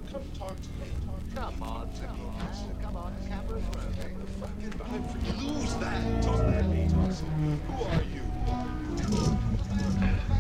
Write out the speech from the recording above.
Come talk to me. Come on, camera's rolling. Lose that. Talk to me. Who are you?